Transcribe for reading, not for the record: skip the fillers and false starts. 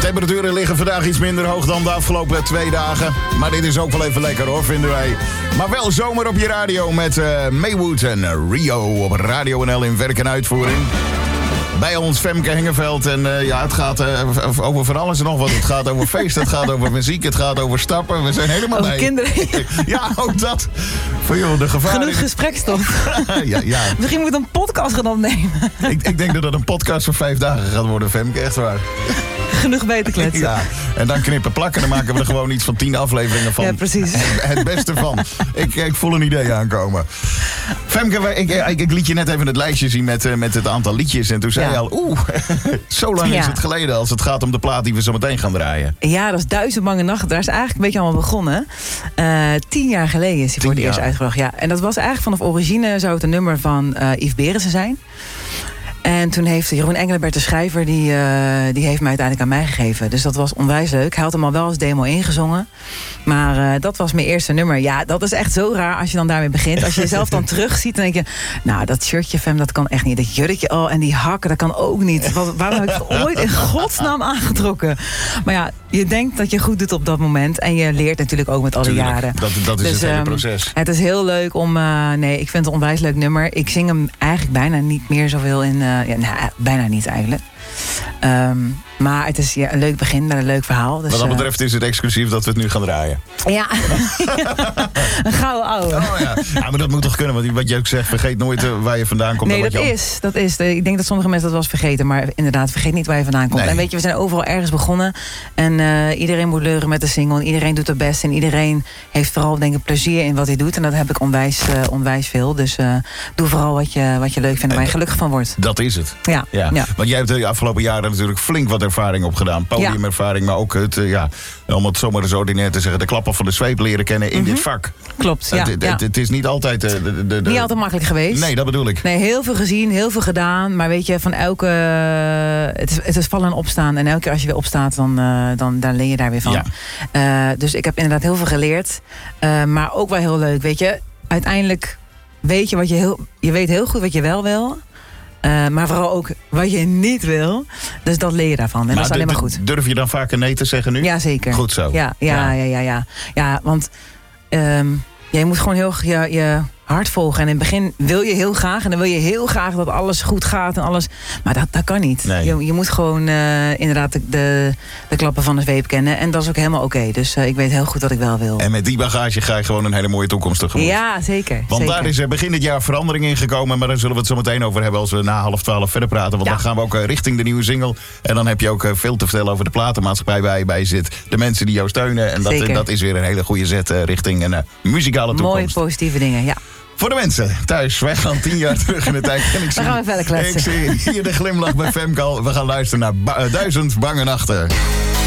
Temperaturen liggen vandaag iets minder hoog dan de afgelopen 2 dagen. Maar dit is ook wel even lekker hoor, vinden wij. Maar wel zomer op je radio met Maywood en Rio op Radio NL in werk en uitvoering. Bij ons Femke Hengeveld. En het gaat over van alles en nog wat. Het gaat over feest, het gaat over muziek, het gaat over stappen. We zijn helemaal over bij. Kinderen. Ja, ook dat. Voor joh, de gevaar. Genoeg gesprekstof. ja. Misschien moet ik een podcast gaan opnemen. Ik denk dat het een podcast voor 5 dagen gaat worden, Femke. Echt waar. Genoeg bij te kletsen. Ja, en dan knippen plakken. Dan maken we er gewoon iets van 10 afleveringen van. Ja, precies. Het beste van. Ik voel een idee aankomen. Femke, ik liet je net even het lijstje zien met het aantal liedjes. En toen zei je al, zo lang is het geleden als het gaat om de plaat die we zo meteen gaan draaien. Ja, dat is 1000 bange nachten. Daar is eigenlijk een beetje allemaal begonnen. 10 jaar geleden is hij voor het eerst uitgebracht. Ja. En dat was eigenlijk vanaf origine zou het een nummer van Yves Berensen zijn. En toen heeft Jeroen Engelbert, de schrijver, die heeft mij uiteindelijk aan mij gegeven. Dus dat was onwijs leuk. Hij had hem al wel als demo ingezongen. Maar dat was mijn eerste nummer. Ja, dat is echt zo raar als je dan daarmee begint. Als je jezelf dan terugziet, dan denk je, nou, dat shirtje, Fem, dat kan echt niet. Dat jurkje, en die hakken, dat kan ook niet. Waarom heb ik het ooit in godsnaam aangetrokken? Maar ja, je denkt dat je goed doet op dat moment. En je leert natuurlijk ook met alle jaren. Dat is dus, het hele proces. Het is heel leuk om... ik vind het een onwijs leuk nummer. Ik zing hem eigenlijk bijna niet meer zoveel in... bijna niet eigenlijk. Maar het is een leuk begin met een leuk verhaal. Dus, wat dat betreft is het exclusief dat we het nu gaan draaien. Ja, een gouden ouwe. Oh ja. Maar dat moet toch kunnen, want wat je ook zegt, vergeet nooit waar je vandaan komt. Nee, dat is. Ik denk dat sommige mensen dat wel eens vergeten. Maar inderdaad, vergeet niet waar je vandaan komt. Nee. En weet je, we zijn overal ergens begonnen. En iedereen moet leuren met de single. En iedereen doet het best. En iedereen heeft vooral, denk ik, plezier in wat hij doet. En dat heb ik onwijs veel. Dus doe vooral wat je leuk vindt en waar je gelukkig van wordt. Dat is het. Ja. Want jij hebt de afgelopen jaren natuurlijk flink wat ervaring opgedaan. Podiumervaring, maar ook om het zomaar zo ordinair te zeggen, de klappen van de zweep leren kennen in dit vak. Klopt, ja. Het is niet altijd... Niet altijd makkelijk geweest. Nee, dat bedoel ik. Nee, heel veel gezien, heel veel gedaan. Maar weet je, van elke... Het is vallen en opstaan. En elke keer als je weer opstaat, dan leer je daar weer van. Ja. Dus ik heb inderdaad heel veel geleerd. Maar ook wel heel leuk, weet je. Uiteindelijk weet je je weet heel goed wat je wel wil. Maar vooral ook wat je niet wil. Dus dat leer je daarvan. En maar dat is alleen maar goed. Durf je dan vaker nee te zeggen nu? Ja, zeker. Goed zo. Ja, want je moet gewoon heel je hart volgen. En in het begin wil je heel graag. En dan wil je heel graag dat alles goed gaat. En alles. Maar dat kan niet. Nee. Je moet gewoon inderdaad de klappen van de zweep kennen. En dat is ook helemaal oké. Dus ik weet heel goed wat ik wel wil. En met die bagage ga je gewoon een hele mooie toekomst tegemoet. Ja, zeker. Want daar is begin dit jaar verandering in gekomen. Maar daar zullen we het zo meteen over hebben als we na 11:30 verder praten. Want dan gaan we ook richting de nieuwe single. En dan heb je ook veel te vertellen over de platenmaatschappij waar je bij zit. De mensen die jou steunen. En dat is weer een hele goede zet richting een muzikale toekomst. Mooie positieve dingen, ja. Voor de mensen thuis, wij gaan 10 jaar terug in de tijd. En dan gaan we verder kletsen. Ik zie hier de glimlach bij Femke al. We gaan luisteren naar 1000 bange nachten.